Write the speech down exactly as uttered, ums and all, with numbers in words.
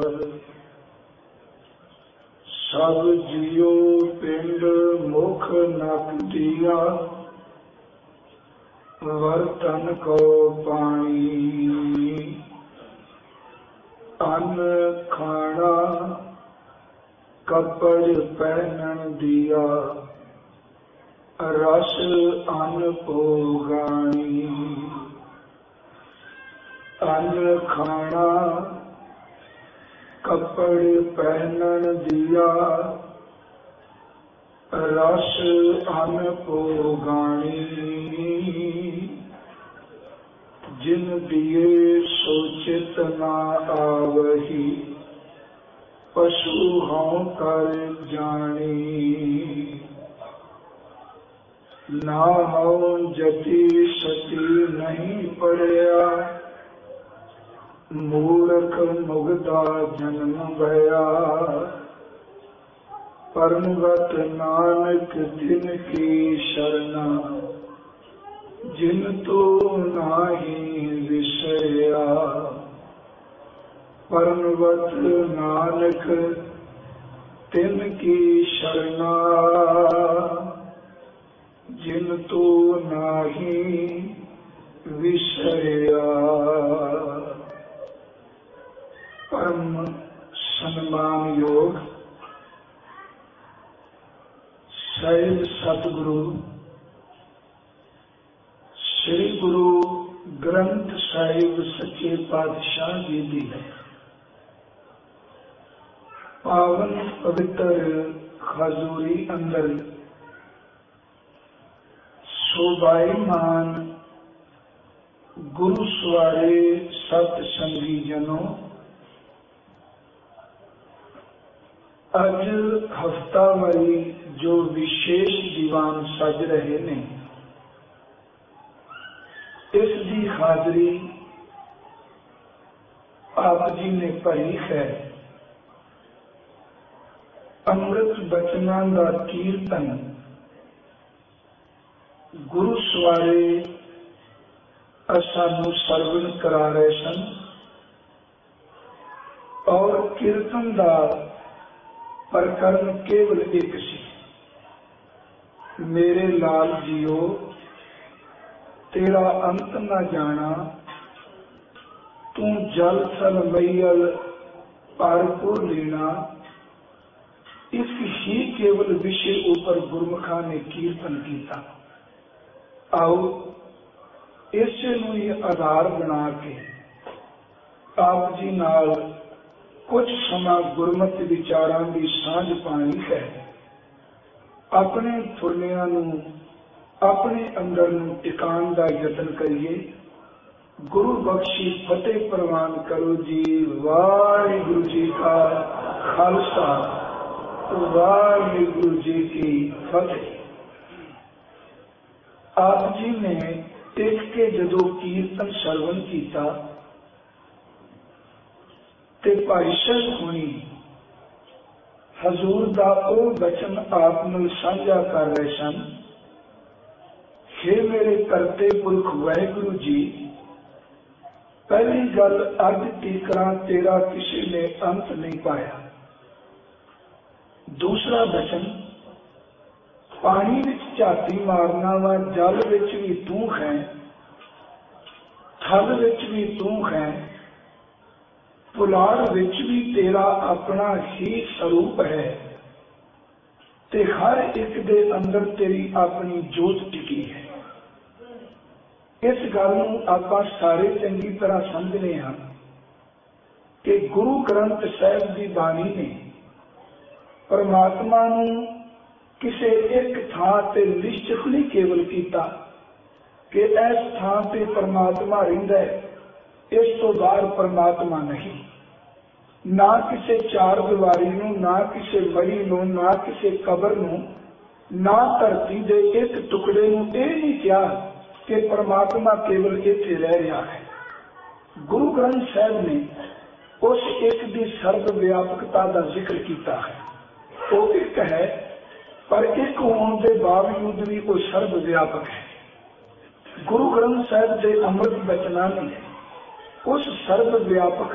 सब जियो पिंड मुख नक दिया, वर्तन को पानी। अन्न खाना कपड़ पहनन दिया, रस अन्न भोगानी। अन्न खाना कपड़ पहनन दिया, रस अन्न भोगानी। जिन दिए सोचित ना आवही, पशु हों कर जानी। ना हो जति सती नहीं पड़या, मूर्ख मुग्धा जन्म भया। परमगत नानक तिन की शरणा, जिन तो नाही विसया। परमगत नानक तिन की शरणा, जिन तो नाही विसया। परम सम्मान योग सैयद सतगुरु श्री गुरु ग्रंथ साहिब सच्चे पातशाह जी दी पावन पवित्र खजूरी अंदर शोभायमान गुरु सवारे सत संगी जनों, अज हफ्तावारी जो विशेष दीवान सज रहे ने, इस दी हाजरी आप जी ने भरी है। अमृत बचनां दा कीर्तन गुरु सवारे सानू सरवण करा रहे सन, और कीर्तन दा प्रकरण केवल एक सी। मेरे लाल जियो तेरा अंत न जाना, तू जल थल मैयल पार को लेना। इस ही केवल विषय ऊपर गुरमुखा ने कीर्तन किया। आओ इसे नूं ही आधार बना के आप जी नाल कुछ समा गुरमत विचारां की सांझ पानी है। अपने फुलियां नूं अपने अंदर नूं टिकाण दा यतन करिए। गुरु बख्शी फतेह प्रवान करो जी। वाहिगुरु जी का खालसा, वाहिगुरु जी की फतेह। आप जी ने टिक के जदों कीर्तन श्रवण किया ते भाई साहब होनी हजूर दा ओ बचन आप नाल साझा कर रहे सन। हे मेरे करते पुरख वाहिगुरु जी, पहली गल अज तीकरा तेरा किसी ने अंत नहीं पाया। दूसरा बचन पानी विच झाती मारना वा, जल विच भी तू है, थल विच भी तू है, पुलाड़ विच भी तेरा अपना ही स्वरूप है, ते हर एक दे अंदर तेरी अपनी जोत टिकी है। इस गल नूं आपां सारे चंगी तरह समझने हां कि गुरु ग्रंथ साहिब की बाणी ने परमात्मा नूं किसी एक थां ते निश्चित नहीं केवल किया कि इस थां ते परमात्मा रहिंदा है, इस तो बाहर परमात्मा नहीं। ना किसी चार दीवारी नूं, ना किसी मरी नूं, ना किसी कबर नूं, ना धरती दे एक टुकड़े नूं ये नहीं कहा कि परमात्मा केवल इत्थे रह रहा है। गुरु ग्रंथ साहिब ने उस एक की सर्व व्यापकता का जिक्र किया है। वो एक है पर एक होने के बावजूद भी वो सर्व व्यापक है। गुरु ग्रंथ साहिब के अमृत बचना ने उस सर्व व्यापक